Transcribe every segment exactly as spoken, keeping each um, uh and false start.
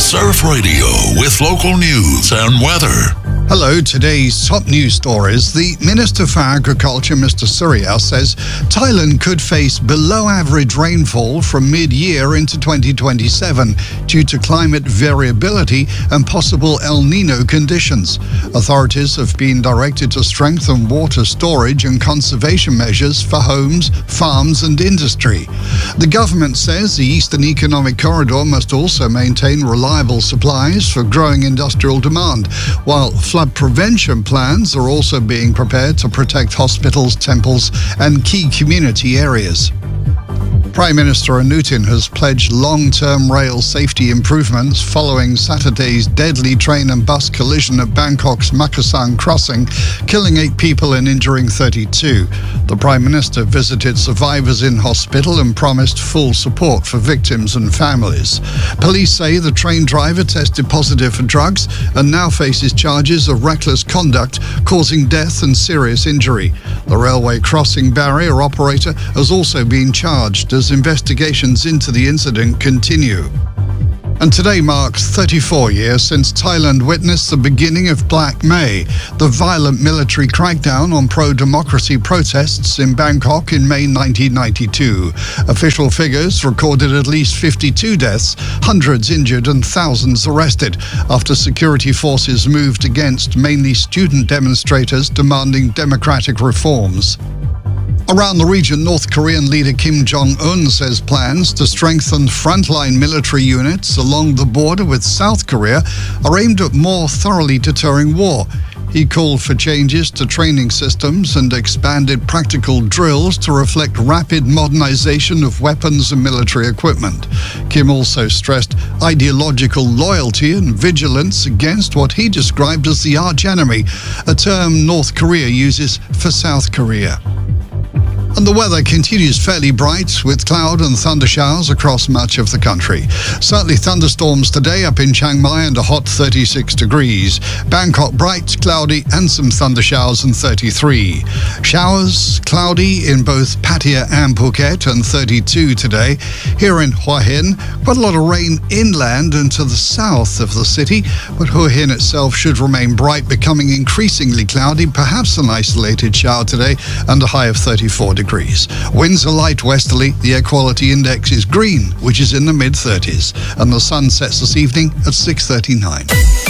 Surf Radio with local news and weather. Hello, today's top news stories. The Minister for Agriculture, Mister Surya, says Thailand could face below-average rainfall from mid-year into twenty twenty-seven due to climate variability and possible El Nino conditions. Authorities have been directed to strengthen water storage and conservation measures for homes, farms and industry. The government says the Eastern Economic Corridor must also maintain reliable supplies for growing industrial demand, while flood prevention plans are also being prepared to protect hospitals, temples and key community areas. Prime Minister Anutin has pledged long-term rail safety improvements following Saturday's deadly train and bus collision at Bangkok's Makassan crossing, killing eight people and injuring thirty-two. The Prime Minister visited survivors in hospital and promised full support for victims and families. Police say the train driver tested positive for drugs and now faces charges of reckless conduct causing death and serious injury. The railway crossing barrier operator has also been charged as investigations into the incident continue. And today marks thirty-four years since Thailand witnessed the beginning of Black May, the violent military crackdown on pro-democracy protests in Bangkok in May nineteen ninety-two. Official figures recorded at least fifty-two deaths, hundreds injured and thousands arrested after security forces moved against mainly student demonstrators demanding democratic reforms. Around the region, North Korean leader Kim Jong-un says plans to strengthen frontline military units along the border with South Korea are aimed at more thoroughly deterring war. He called for changes to training systems and expanded practical drills to reflect rapid modernization of weapons and military equipment. Kim also stressed ideological loyalty and vigilance against what he described as the arch-enemy, a term North Korea uses for South Korea. And the weather continues fairly bright with cloud and thunder showers across much of the country. Certainly thunderstorms today up in Chiang Mai and a hot thirty-six degrees. Bangkok bright, cloudy and some thunder showers and thirty-three. Showers, cloudy in both Pattaya and Phuket and thirty-two today. Here in Hua Hin, quite a lot of rain inland and to the south of the city, but Hua Hin itself should remain bright, becoming increasingly cloudy, perhaps an isolated shower today and a high of thirty-four degrees. Winds are light westerly. The air quality index is green, which is in the mid thirties, and the sun sets this evening at six thirty-nine.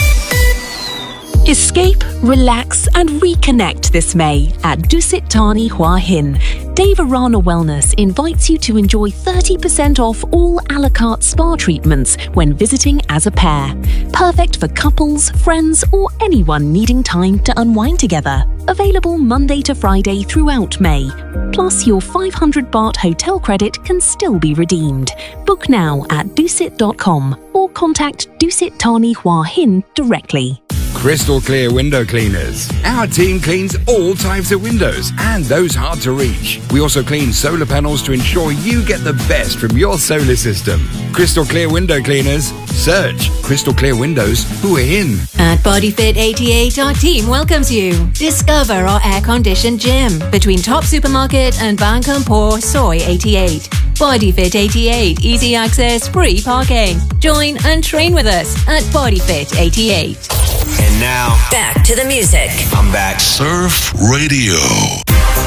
Escape, relax and reconnect this May at Dusit Thani Hua Hin. Dave Arana Wellness invites you to enjoy thirty percent off all a la carte spa treatments when visiting as a pair. Perfect for couples, friends or anyone needing time to unwind together. Available Monday to Friday throughout May. Plus your five hundred baht hotel credit can still be redeemed. Book now at dusit dot com or contact Dusit Thani Hua Hin directly. Crystal Clear Window Cleaners. Our team cleans all types of windows and those hard to reach. We also clean solar panels to ensure you get the best from your solar system. Crystal Clear Window Cleaners. Search Crystal Clear Windows Hua Hin. At Bodyfit eighty-eight, our team welcomes you. Discover our air-conditioned gym between Top Supermarket and Bang Kampor Soy eighty-eight. Bodyfit eighty-eight, easy access, free parking. Join and train with us at Bodyfit eighty-eight. And now, back to the music. I'm back. Surf Radio.